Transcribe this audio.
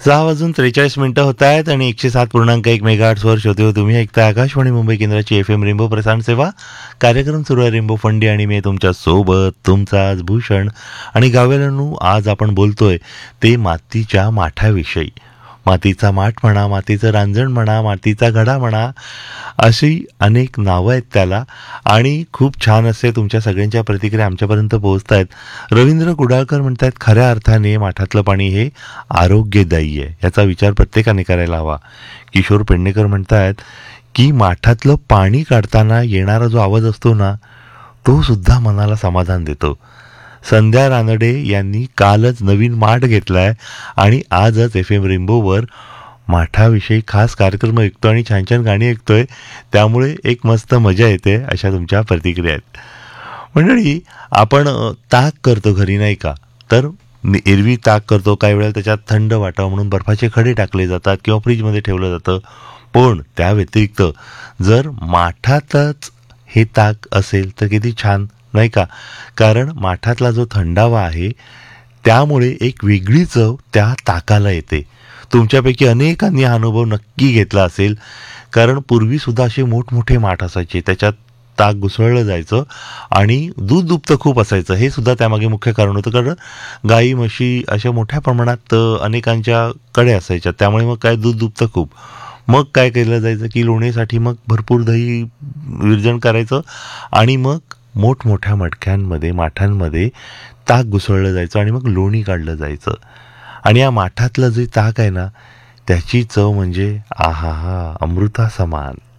6:43 होत आहेत आणि 107.1 मेगाहर्ट्झवर श्रोते हो तुम्ही ऐकता आकाशवाणी मुंबई केंद्राची FM रेनबो प्रसारण सेवा. कार्यक्रम सुरू आहे रेनबो फंडी आणि मी तुमच्या सोबत तुमचा आज भूषण. आणि गावेलांनो, आज आपण बोलतोय ते मातीच्या माठाविषयी. मातीचा माठ म्हणा, मातीचं रांजण म्हणा, मातीचा घडा म्हणा, अशी अनेक नावं आहेत त्याला. आणि खूप छान असे तुमच्या सगळ्यांच्या प्रतिक्रिया आमच्यापर्यंत पोहोचत आहेत. रवींद्र कुडाळकर म्हणतात, खऱ्या अर्थाने माठातलं पाणी हे आरोग्यदायी आहे, याचा विचार प्रत्येकाने करायला हवा. किशोर पेडणेकर म्हणतात की माठातलं पाणी काढताना येणारा जो आवाज असतो ना, तो सुद्धा मनाला समाधान देतो. संध्या रानडे यांनी कालच नवीन माठ घेतलाय आणि आजच FM रेनबोवर माठाविषयी खास कार्यक्रम ऐकतो आणि छान छान गाणी ऐकतोय, त्यामुळे एक मस्त मजा येते. अशा तुमच्या प्रतिक्रिया आहेत. मंडळी, आपण ताक करतो घरी, नाही का? तर एरवी ताक करतो, काही वेळेला त्याच्यात थंड वाटावं म्हणून बर्फाचे खडे टाकले जातात किंवा फ्रीजमध्ये ठेवलं जातं. पण त्या व्यतिरिक्त जर माठातच हे ताक असेल तर किती छान, नाही का? कारण माठातला जो थंडावा आहे त्यामुळे एक वेगळी चव त्या ताकाला येते. तुमच्यापैकी अनेकांनी हा अनुभव नक्की घेतला असेल, कारण पूर्वीसुद्धा असे मोठमोठे माठ असायचे, त्याच्यात ताक घुसळलं जायचं आणि दूध दुभतं खूप असायचं. हे सुद्धा त्यामागे मुख्य कारण होतं, कारण गाई म्हशी अशा मोठ्या प्रमाणात अनेकांच्या कडे असायच्या, त्यामुळे मग काय दूध दुभतं खूप. मग काय केलं जायचं की लोणीसाठी मग भरपूर दही विरजण करायचं आणि मग मोठमोठ्या मडक्यांमध्ये माठांमध्ये ताक घुसळलं जायचं आणि मग लोणी काढलं जायचं. आणि या माठातलं जे ताक आहे ना, त्याची चव म्हणजे आहा हा, अमृता समान.